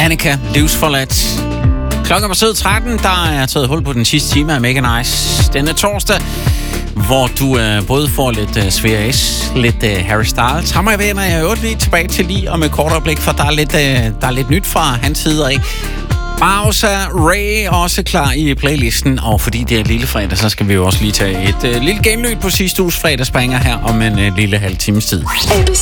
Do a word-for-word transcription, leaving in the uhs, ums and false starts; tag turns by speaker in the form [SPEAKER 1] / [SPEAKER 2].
[SPEAKER 1] Annika, livsforladt. Klokken er sød tretten, der er taget hul på den sidste time af Mega Nice. Denne torsdag, hvor du uh, både får lidt uh, Svea S, lidt uh, Harry Styles. Hammer jeg vender jeg øvrigt lige tilbage til lige om et kort øjeblik, for der er lidt, uh, der er lidt nyt fra hans side af. Bowser Ray også klar i playlisten, og fordi det er lille fredag, så skal vi jo også lige tage et uh, lille genlyd på sidste uges fredagsbanger her om en uh, lille halv times tid.